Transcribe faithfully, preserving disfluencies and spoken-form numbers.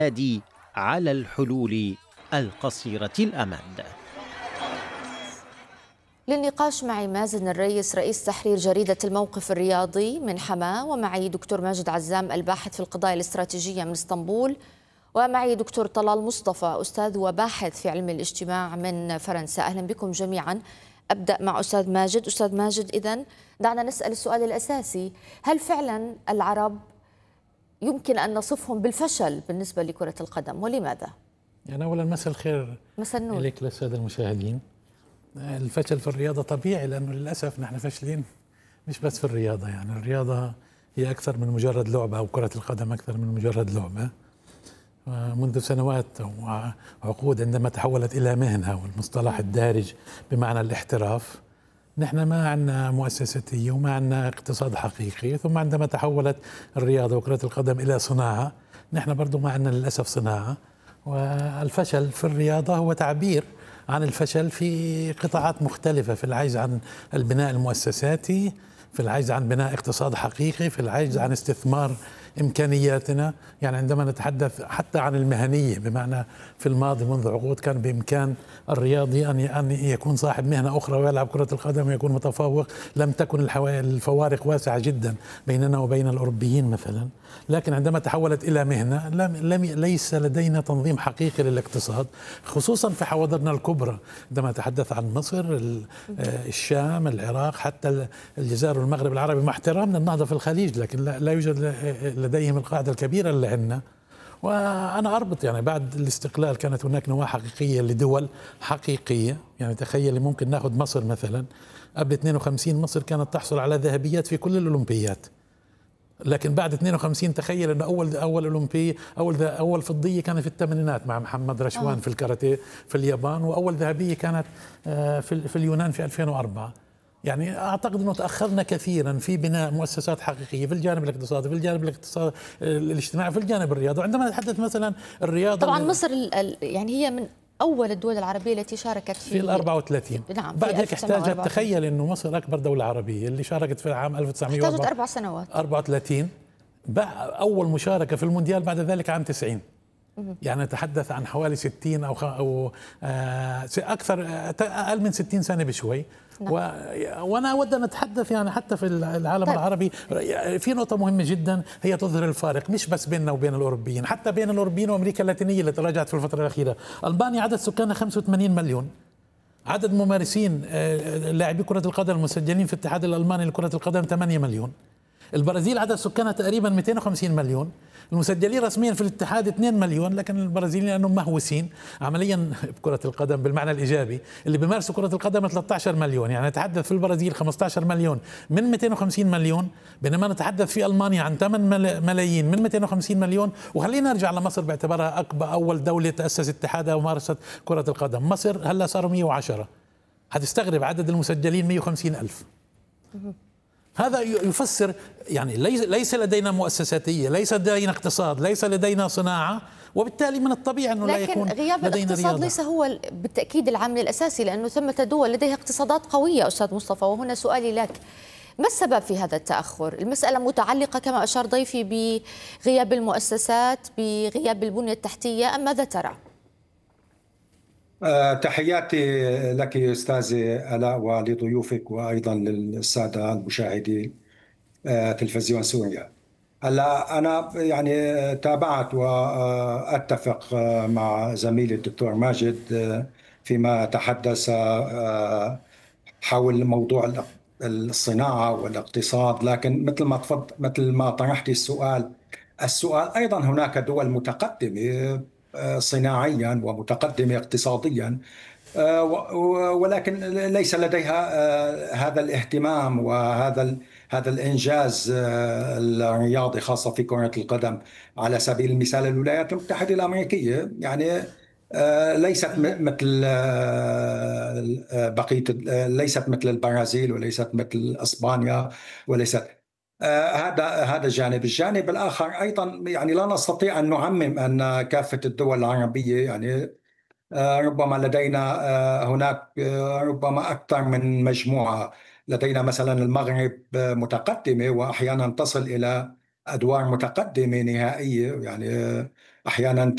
النادي على الحلول القصيرة الأمد. للنقاش معي مازن الرئيس رئيس تحرير جريدة الموقف الرياضي من حماة، ومعي دكتور ماجد عزام الباحث في القضايا الاستراتيجية من اسطنبول، ومعي دكتور طلال مصطفى أستاذ وباحث في علم الاجتماع من فرنسا. أهلا بكم جميعا. أبدأ مع أستاذ ماجد. أستاذ ماجد، إذن دعنا نسأل السؤال الأساسي: هل فعلا العرب يمكن أن نصفهم بالفشل بالنسبة لكرة القدم، ولماذا؟ يعني أولا مساء الخير مساء النور لك للسادة المشاهدين. الفشل في الرياضة طبيعي، لأنه للأسف نحن فاشلين مش بس في الرياضة. يعني الرياضة هي أكثر من مجرد لعبة، أو كرة القدم أكثر من مجرد لعبة. منذ سنوات وعقود عندما تحولت إلى مهنة، والمصطلح الدارج بمعنى الاحتراف، نحن ما عندنا مؤسساتية وما عندنا اقتصاد حقيقي. ثم عندما تحولت الرياضة وكرة القدم إلى صناعة، نحن برضو ما عندنا للأسف صناعة. والفشل في الرياضة هو تعبير عن الفشل في قطاعات مختلفة، في العجز عن البناء المؤسساتي، في العجز عن بناء اقتصاد حقيقي، في العجز عن استثمار إمكانياتنا. يعني عندما نتحدث حتى عن المهنية، بمعنى في الماضي منذ عقود كان بإمكان الرياضي أن يكون صاحب مهنة أخرى ويلعب كرة القدم ويكون متفوق. لم تكن الفوارق واسعة جدا بيننا وبين الأوروبيين مثلا. لكن عندما تحولت إلى مهنة، لم لم ليس لدينا تنظيم حقيقي للاقتصاد، خصوصا في حواضرنا الكبرى. عندما نتحدث عن مصر، الشام، العراق، حتى الجزائر والمغرب العربي، مع احترامنا النهضة في الخليج، لكن لا يوجد لديهم القاعدة الكبيرة اللي عندنا. وأنا أربط، يعني بعد الاستقلال كانت هناك نواة حقيقية لدول حقيقية. يعني تخيلي ممكن ناخذ مصر مثلا، قبل اثنين وخمسين مصر كانت تحصل على ذهبيات في كل الأولمبيات. لكن بعد اثنين وخمسين تخيل أن أول أول أولمبي أول أول فضية كانت في الثمانينات مع محمد رشوان في الكاراتيه في اليابان، وأول ذهبية كانت في في اليونان في ألفين وأربعة. يعني أعتقد أنه تأخرنا كثيرا في بناء مؤسسات حقيقية في الجانب الاقتصادي، في الجانب الاقتصادي الاجتماعي، في الجانب الرياضي. وعندما نتحدث مثلا الرياضة، طبعا مصر يعني هي من أول الدول العربية التي شاركت في, في ال أربعة وثلاثين. نعم، بعد هيك احتاجت، تخيل أنه مصر أكبر دولة عربية اللي شاركت في العام ألف وتسعمئة احتاجت أربع سنوات أربعة وثلاثين. أول مشاركة في المونديال بعد ذلك عام تسعين. يعني نتحدث عن حوالي ستين أو, أو أكثر، أقل من ستين سنة بشوي. نعم. و... وأنا أود أن أتحدث يعني حتى في العالم طيب. العربي في نقطة مهمة جدا هي تظهر الفارق، مش بس بيننا وبين الأوروبيين، حتى بين الأوروبيين وأمريكا اللاتينية اللي تراجعت في الفترة الأخيرة. ألبانيا عدد سكانها خمسة وثمانين مليون، عدد ممارسين لاعبي كرة القدم المسجلين في الاتحاد الألماني لكرة القدم ثمانية مليون. البرازيل عدد سكانها تقريبا مئتين وخمسين مليون، المسجلين رسميا في الاتحاد اثنين مليون. لكن البرازيليين لانهم مهووسين عمليا بكرة القدم بالمعنى الايجابي، اللي بيمارسوا كرة القدم ثلاثة عشر مليون. يعني نتحدث في البرازيل خمسة عشر مليون من مئتين وخمسين مليون، بينما نتحدث في المانيا عن ثمانية ملايين من مئتين وخمسين مليون. وخلينا نرجع لمصر باعتبارها اكبر اول دولة تأسس اتحادها ومارست كرة القدم. مصر هلا صاروا مئة وعشرة، هتستغرب عدد المسجلين مئة وخمسين ألف. هذا يفسر يعني ليس لدينا مؤسساتية، ليس لدينا اقتصاد، ليس لدينا صناعة، وبالتالي من الطبيعي أنه لا يكون لكن غياب لدينا الاقتصاد رياضة. ليس هو بالتأكيد العامل الأساسي، لأنه ثمة دول لديها اقتصادات قوية أستاذ مصطفى. وهنا سؤالي لك: ما السبب في هذا التأخر؟ المسألة متعلقة كما أشار ضيفي بغياب المؤسسات، بغياب البنية التحتية، أم ماذا ترى؟ تحياتي لك أستاذة آلاء ولضيوفك وأيضا للسادة المشاهدين تلفزيون سوريا. هلا أنا يعني تابعت وأتفق مع زميلي الدكتور ماجد فيما تحدث حول موضوع الصناعة والاقتصاد. لكن مثل ما تفضل مثل ما طرحتي السؤال السؤال أيضا هناك دول متقدمة صناعيا ومتقدمة اقتصاديا، ولكن ليس لديها هذا الاهتمام وهذا هذا الإنجاز الرياضي، خاصة في كرة القدم. على سبيل المثال الولايات المتحدة الأمريكية يعني ليست مثل بقية ليست مثل البرازيل، وليست مثل إسبانيا، وليست هذا هذا الجانب. الجانب الآخر أيضا يعني لا نستطيع أن نعمم أن كافة الدول العربية، يعني ربما لدينا هناك ربما أكثر من مجموعة. لدينا مثلا المغرب متقدمة وأحيانا تصل إلى أدوار متقدمة نهائية، يعني أحيانا